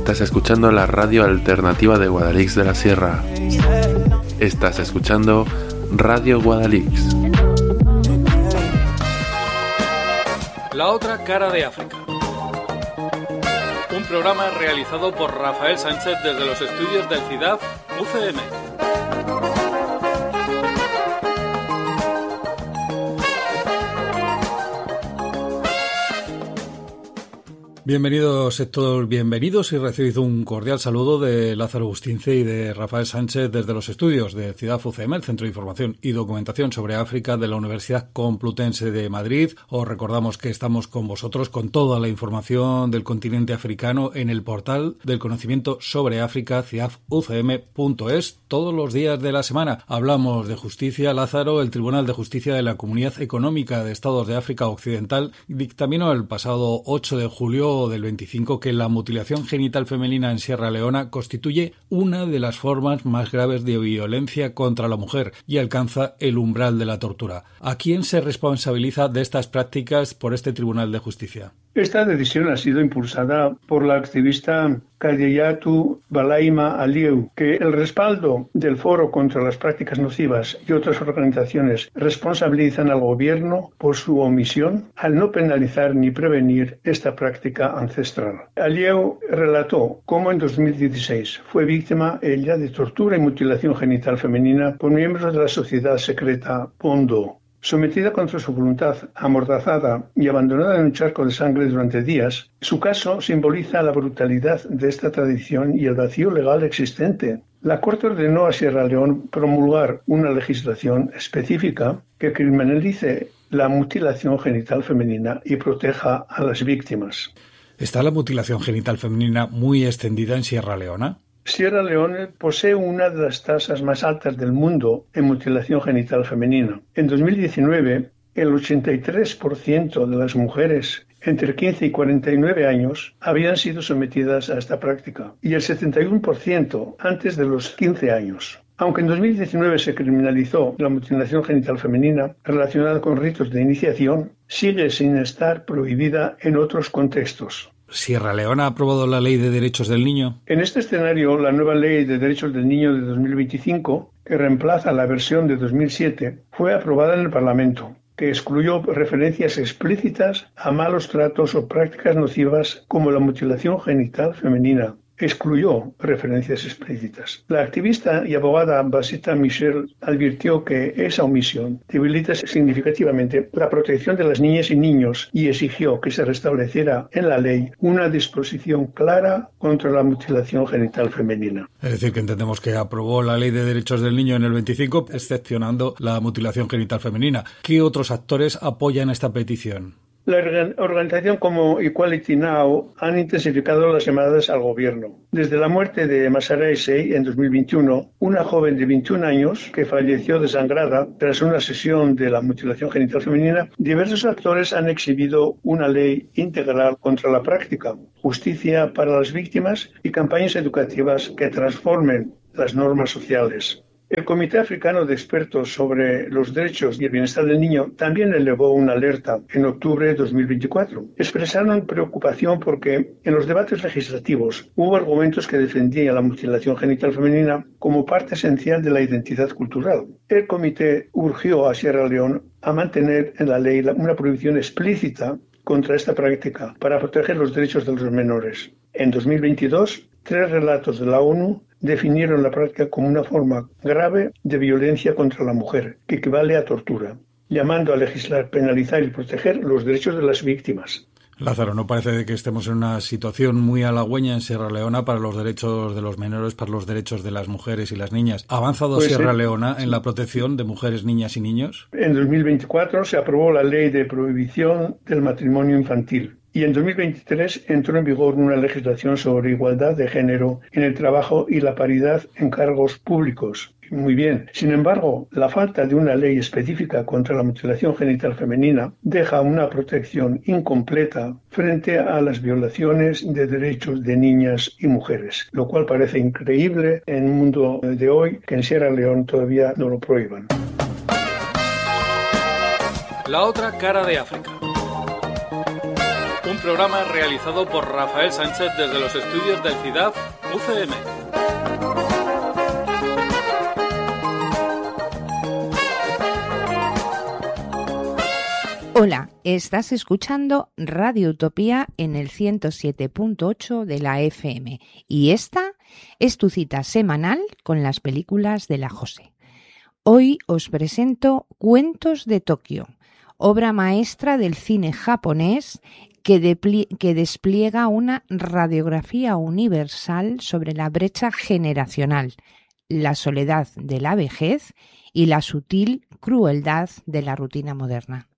Estás escuchando la radio alternativa de Guadalix de la Sierra. Estás escuchando Radio Guadalix. La otra cara de África. Un programa realizado por Rafael Sánchez desde los estudios del CIDAF UCM. Bienvenidos todos, bienvenidos y recibid un cordial saludo de Lázaro Bustince y de Rafael Sánchez desde los estudios de CIDAF UCM, el Centro de Información y Documentación sobre África de la Universidad Complutense de Madrid. Os recordamos que estamos con vosotros con toda la información del continente africano en el portal del conocimiento sobre África, cidafucm.es. Todos los días de la semana hablamos de justicia. Lázaro, el Tribunal de Justicia de la Comunidad Económica de Estados de África Occidental dictaminó el pasado 8 de julio del 25 que la mutilación genital femenina en Sierra Leona constituye una de las formas más graves de violencia contra la mujer y alcanza el umbral de la tortura. ¿A quién se responsabiliza de estas prácticas por este Tribunal de Justicia? Esta decisión ha sido impulsada por la activista Khadijatu Balaima Alieu, que el respaldo del Foro contra las Prácticas Nocivas y otras organizaciones responsabilizan al gobierno por su omisión al no penalizar ni prevenir esta práctica ancestral. Alieu relató cómo en 2016 fue víctima ella de tortura y mutilación genital femenina por miembros de la sociedad secreta Pondo. Sometida contra su voluntad, amordazada y abandonada en un charco de sangre durante días, su caso simboliza la brutalidad de esta tradición y el vacío legal existente. La Corte ordenó a Sierra Leona promulgar una legislación específica que criminalice la mutilación genital femenina y proteja a las víctimas. ¿Está la mutilación genital femenina muy extendida en Sierra Leona? Sierra Leona posee una de las tasas más altas del mundo en mutilación genital femenina. En 2019, el 83% de las mujeres entre 15 y 49 años habían sido sometidas a esta práctica y el 71% antes de los 15 años. Aunque en 2019 se criminalizó la mutilación genital femenina relacionada con ritos de iniciación, sigue sin estar prohibida en otros contextos. ¿Sierra Leona ha aprobado la Ley de Derechos del Niño? En este escenario, la nueva Ley de Derechos del Niño de 2025, que reemplaza la versión de 2007, fue aprobada en el Parlamento, que excluyó referencias explícitas a malos tratos o prácticas nocivas como la mutilación genital femenina. Excluyó referencias explícitas. La activista y abogada Basita Michel advirtió que esa omisión debilita significativamente la protección de las niñas y niños y exigió que se restableciera en la ley una disposición clara contra la mutilación genital femenina. Es decir, que entendemos que aprobó la Ley de Derechos del Niño en el 25, excepcionando la mutilación genital femenina. ¿Qué otros actores apoyan esta petición? La organización como Equality Now han intensificado las llamadas al gobierno. Desde la muerte de Masara Issei en 2021, una joven de 21 años que falleció desangrada tras una sesión de la mutilación genital femenina, diversos actores han exhibido una ley integral contra la práctica, justicia para las víctimas y campañas educativas que transformen las normas sociales. El Comité Africano de Expertos sobre los Derechos y el Bienestar del Niño también elevó una alerta en octubre de 2024. Expresaron preocupación porque en los debates legislativos hubo argumentos que defendían la mutilación genital femenina como parte esencial de la identidad cultural. El comité urgió a Sierra Leona a mantener en la ley una prohibición explícita contra esta práctica para proteger los derechos de los menores. En 2022, 3 relatos de la ONU definieron la práctica como una forma grave de violencia contra la mujer, que equivale a tortura, llamando a legislar, penalizar y proteger los derechos de las víctimas. Lázaro, ¿no parece que estemos en una situación muy halagüeña en Sierra Leona para los derechos de los menores, para los derechos de las mujeres y las niñas? ¿Ha avanzado Sierra Leona en la protección de mujeres, niñas y niños? En 2024 se aprobó la Ley de Prohibición del Matrimonio Infantil. Y en 2023 entró en vigor una legislación sobre igualdad de género en el trabajo y la paridad en cargos públicos. Muy bien. Sin embargo, la falta de una ley específica contra la mutilación genital femenina deja una protección incompleta frente a las violaciones de derechos de niñas y mujeres, lo cual parece increíble en el mundo de hoy que en Sierra Leona todavía no lo prohíban. La otra cara de África. un programa realizado por Rafael Sánchez desde los estudios del CIDAF UCM. Hola, estás escuchando Radio Utopía en el 107.8 de la FM y esta es tu cita semanal con las películas de la José. Hoy os presento Cuentos de Tokio, obra maestra del cine japonés que despliega una radiografía universal sobre la brecha generacional, la soledad de la vejez y la sutil crueldad de la rutina moderna.